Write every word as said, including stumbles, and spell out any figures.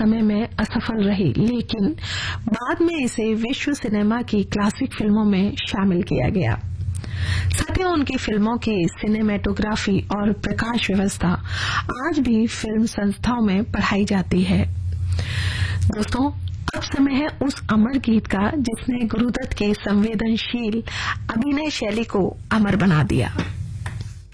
समय में असफल रही, लेकिन बाद में इसे विश्व सिनेमा की क्लासिक फिल्मों में शामिल किया गया। साथ ही उनकी फिल्मों की सिनेमेटोग्राफी और प्रकाश व्यवस्था आज भी फिल्म संस्थाओं में पढ़ाई जाती है। दोस्तों, अब समय है उस अमर गीत का जिसने गुरुदत्त की संवेदनशील अभिनय शैली को अमर बना दिया।